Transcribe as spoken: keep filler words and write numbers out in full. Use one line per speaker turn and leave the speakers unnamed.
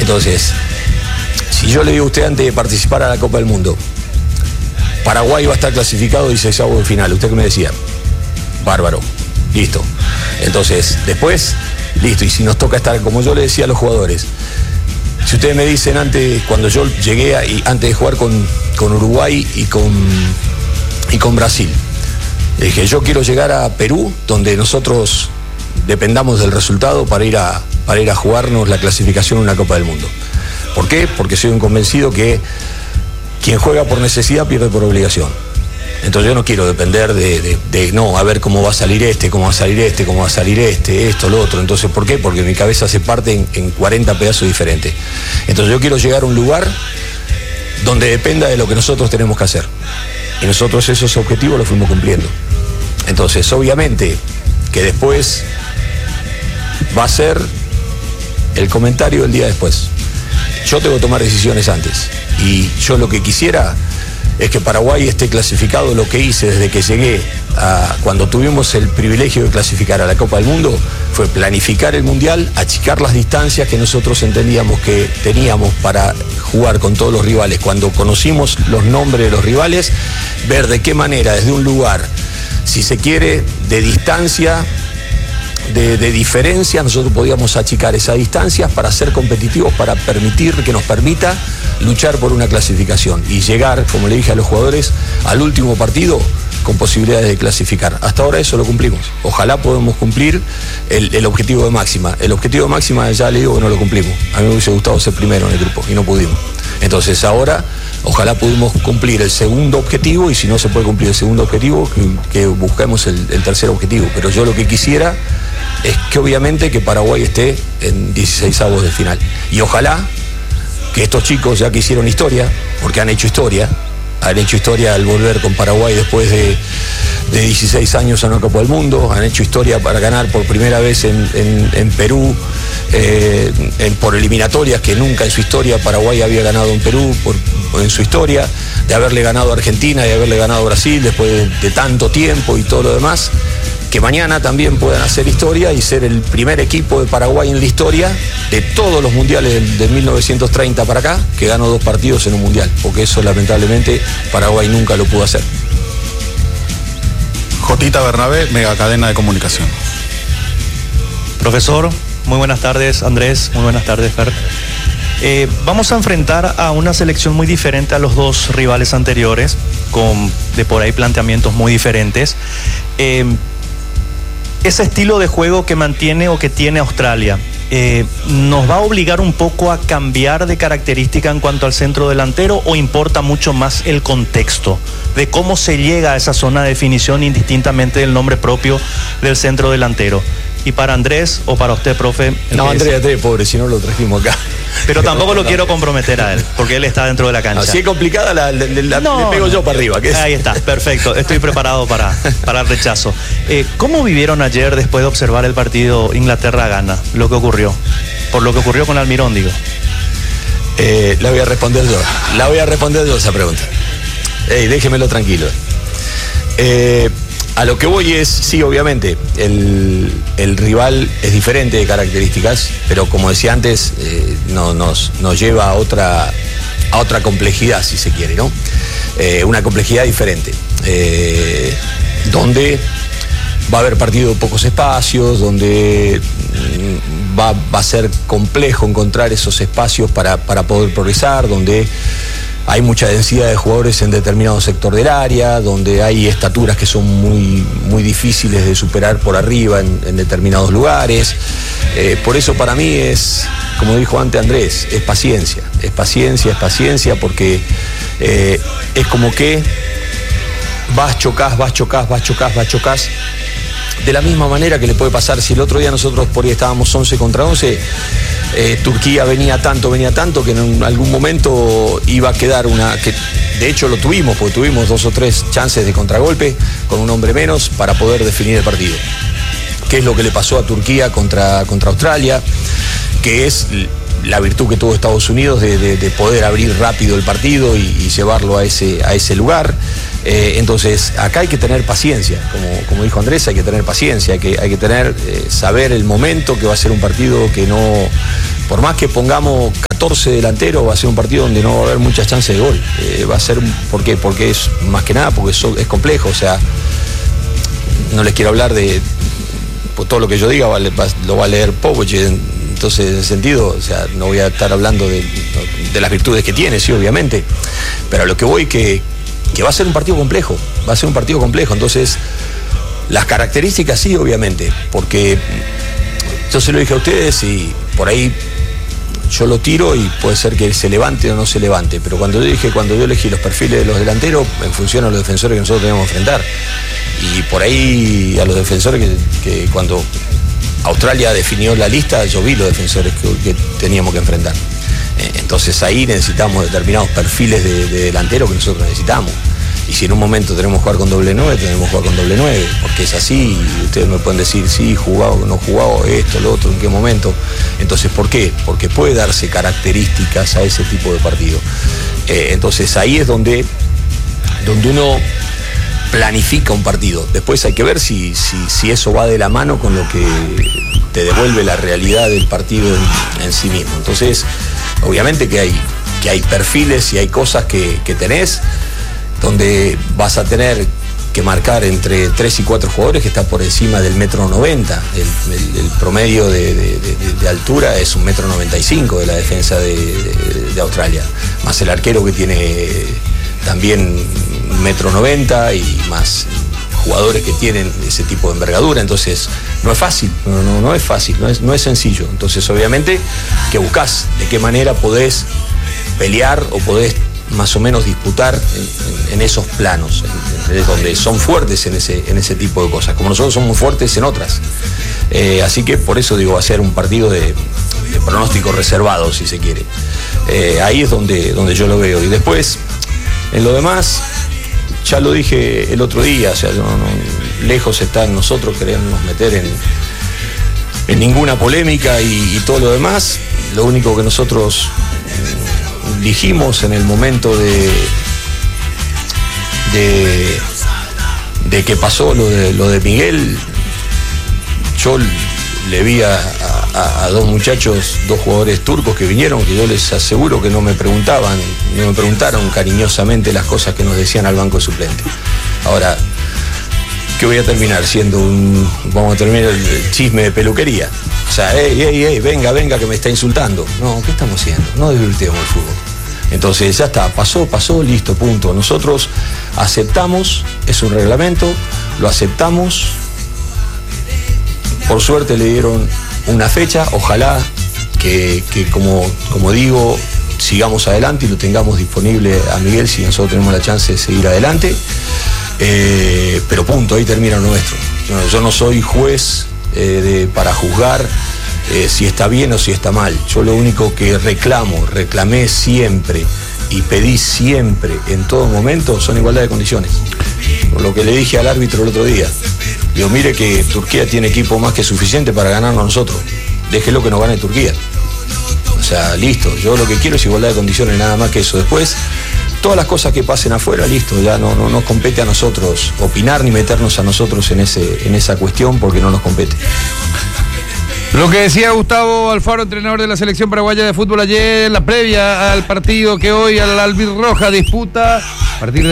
Entonces, si yo le digo a usted antes de participar a la Copa del Mundo, Paraguay va a estar clasificado dieciseisavo de final, ¿usted qué me decía? Bárbaro, listo. Entonces, después, listo, y si nos toca estar, como yo le decía a los jugadores, si ustedes me dicen antes, cuando yo llegué a, y antes de jugar con, con Uruguay y con, y con Brasil, le dije, yo quiero llegar a Perú, donde nosotros dependamos del resultado para ir a, para ir a jugarnos la clasificación en una Copa del Mundo. ¿Por qué? Porque soy un convencido que quien juega por necesidad pierde por obligación. Entonces yo no quiero depender de, de, de, no, a ver cómo va a salir este, cómo va a salir este, cómo va a salir este, esto, lo otro. Entonces, ¿por qué? Porque mi cabeza se parte en, en cuarenta pedazos diferentes. Entonces yo quiero llegar a un lugar donde dependa de lo que nosotros tenemos que hacer. Y nosotros esos objetivos los fuimos cumpliendo. Entonces, obviamente, que después va a ser el comentario del día después. Yo tengo que tomar decisiones antes. Y yo lo que quisiera es que Paraguay esté clasificado. Lo que hice desde que llegué a, cuando tuvimos el privilegio de clasificar a la Copa del Mundo, fue planificar el Mundial, achicar las distancias que nosotros entendíamos que teníamos para jugar con todos los rivales. Cuando conocimos los nombres de los rivales, ver de qué manera, desde un lugar, si se quiere, de distancia, de, de diferencia, nosotros podíamos achicar esas distancias para ser competitivos, para permitir, que nos permita luchar por una clasificación y llegar, como le dije a los jugadores, al último partido con posibilidades de clasificar. Hasta ahora eso lo cumplimos. Ojalá podamos cumplir el, el objetivo de máxima. El objetivo de máxima, ya le digo que no lo cumplimos. A mí me hubiese gustado ser primero en el grupo y no pudimos. Entonces ahora, ojalá pudimos cumplir el segundo objetivo, y si no se puede cumplir el segundo objetivo, que, que busquemos el, el tercer objetivo. Pero yo lo que quisiera es que obviamente que Paraguay esté en dieciseisavos de final. Y ojalá que estos chicos, ya que hicieron historia, porque han hecho historia, han hecho historia al volver con Paraguay después de, de dieciséis años a una Copa del Mundo, han hecho historia para ganar por primera vez en, en, en Perú, eh, en, por eliminatorias que nunca en su historia Paraguay había ganado en Perú, por, en su historia, de haberle ganado a Argentina y haberle ganado a Brasil después de, de tanto tiempo y todo lo demás. Que mañana también puedan hacer historia y ser el primer equipo de Paraguay en la historia de todos los mundiales de, de mil novecientos treinta para acá que ganó dos partidos en un mundial, porque eso lamentablemente Paraguay nunca lo pudo hacer.
Jotita Bernabé, Megacadena de Comunicación.
Profesor, muy buenas tardes. Andrés, muy buenas tardes, Fer. Eh, vamos a enfrentar a una selección muy diferente a los dos rivales anteriores, con de por ahí planteamientos muy diferentes. Eh, Ese estilo de juego que mantiene o que tiene Australia, eh, ¿nos va a obligar un poco a cambiar de característica en cuanto al centro delantero, o importa mucho más el contexto de cómo se llega a esa zona de definición indistintamente del nombre propio del centro delantero? Y para Andrés, o para usted, profe...
No, Andrés, Andrés, pobre, si no lo trajimos acá.
Pero tampoco lo quiero comprometer a él, porque él está dentro de la cancha.
Así es complicada, la, la, la, no, le pego no. yo para arriba. ¿Qué es?
Ahí está, perfecto. Estoy preparado para, para el rechazo. Eh, ¿Cómo vivieron ayer, después de observar el partido Inglaterra-Ghana, lo que ocurrió? Por lo que ocurrió con Almirón, digo.
Eh, la voy a responder yo. La voy a responder yo esa pregunta. Ey, déjemelo tranquilo. Eh... A lo que voy es, sí, obviamente, el, el rival es diferente de características, pero como decía antes, eh, no, nos, nos lleva a otra, a otra complejidad, si se quiere, ¿no? Eh, una complejidad diferente, eh, donde va a haber partido de pocos espacios, donde va, va a ser complejo encontrar esos espacios para, para poder progresar, donde hay mucha densidad de jugadores en determinado sector del área, donde hay estaturas que son muy, muy difíciles de superar por arriba en, en determinados lugares. Eh, por eso para mí es, como dijo antes Andrés, es paciencia, es paciencia, es paciencia, porque eh, es como que vas, chocás, vas, chocás, vas, chocás, vas, chocás. De la misma manera que le puede pasar si el otro día nosotros por ahí estábamos once contra once, eh, Turquía venía tanto, venía tanto que en algún momento iba a quedar una, que de hecho lo tuvimos, porque tuvimos dos o tres chances de contragolpe con un hombre menos para poder definir el partido. ¿Qué es lo que le pasó a Turquía contra, contra Australia? Que es la virtud que tuvo Estados Unidos de, de, de poder abrir rápido el partido y, y llevarlo a ese, a ese lugar. Eh, entonces, acá hay que tener paciencia, como, como dijo Andrés, hay que tener paciencia, hay que, hay que tener, eh, saber el momento que va a ser un partido que no, por más que pongamos catorce delanteros, va a ser un partido donde no va a haber muchas chances de gol. Eh, va a ser, ¿por qué? Porque es, más que nada, porque es, es complejo, o sea, no les quiero hablar de, pues todo lo que yo diga va, va, lo va a leer Popovic, entonces en ese sentido, o sea, no voy a estar hablando de, de las virtudes que tiene, sí, obviamente, pero a lo que voy que que va a ser un partido complejo, va a ser un partido complejo, entonces las características sí, obviamente, porque yo se lo dije a ustedes y por ahí yo lo tiro y puede ser que se levante o no se levante, pero cuando yo dije, cuando yo elegí los perfiles de los delanteros, en función a los defensores que nosotros teníamos que enfrentar, y por ahí a los defensores que, que cuando Australia definió la lista, yo vi los defensores que, que teníamos que enfrentar. Entonces ahí necesitamos determinados perfiles de, de delantero que nosotros necesitamos. Y si en un momento tenemos que jugar con doble nueve, tenemos que jugar con doble nueve, porque es así, y ustedes me pueden decir, sí, jugado, no jugado, esto, lo otro, en qué momento. Entonces, ¿por qué? Porque puede darse características a ese tipo de partido. Eh, entonces ahí es donde, donde uno planifica un partido. Después hay que ver si, si, si eso va de la mano con lo que te devuelve la realidad del partido en, en sí mismo. Entonces, obviamente que hay, que hay perfiles y hay cosas que, que tenés donde vas a tener que marcar entre tres y cuatro jugadores que está por encima del metro noventa. El, el, el promedio de, de, de, de altura es un metro noventa y cinco de la defensa de, de, de Australia, más el arquero que tiene también un metro noventa y más jugadores que tienen ese tipo de envergadura. Entonces no es fácil, no, no, no es fácil, no es, no es sencillo. Entonces obviamente que buscás de qué manera podés pelear o podés más o menos disputar en, en, en esos planos, en, en, donde son fuertes en ese, en ese tipo de cosas, como nosotros somos fuertes en otras. Eh, así que por eso digo, va a ser un partido de, de pronóstico reservado, si se quiere. Eh, ahí es donde, donde yo lo veo. Y después, en lo demás, ya lo dije el otro día, o sea, no, no, lejos está en nosotros querernos meter en, en ninguna polémica y, y todo lo demás. Lo único que nosotros dijimos en el momento de, de, de que pasó lo de, lo de Miguel, yo le vi a, a, a dos muchachos, dos jugadores turcos que vinieron, que yo les aseguro que no me preguntaban, no me preguntaron cariñosamente las cosas que nos decían al banco suplente. Ahora, ¿qué voy a terminar siendo un, vamos a terminar el chisme de peluquería? O sea, ey, ey, ey, venga, venga, que me está insultando. No, ¿qué estamos haciendo? No divirtemos el fútbol. Entonces ya está, pasó, pasó, listo, punto. Nosotros aceptamos, es un reglamento, lo aceptamos. Por suerte le dieron una fecha, ojalá que, que como, como digo, sigamos adelante y lo tengamos disponible a Miguel si nosotros tenemos la chance de seguir adelante. Eh, pero punto, ahí termina lo nuestro. Yo, yo no soy juez eh, de, para juzgar eh, si está bien o si está mal. Yo lo único que reclamo, reclamé siempre y pedí siempre, en todo momento, son igualdad de condiciones. Por lo que le dije al árbitro el otro día, digo, mire que Turquía tiene equipo más que suficiente para ganarnos a nosotros. Déjelo que nos gane Turquía. O sea, listo, yo lo que quiero es igualdad de condiciones, nada más que eso. Después, todas las cosas que pasen afuera, listo, ya no, no nos compete a nosotros opinar ni meternos a nosotros en, ese, en esa cuestión porque no nos compete.
Lo que decía Gustavo Alfaro, entrenador de la selección paraguaya de fútbol ayer, la previa al partido que hoy al albirroja disputa a partir de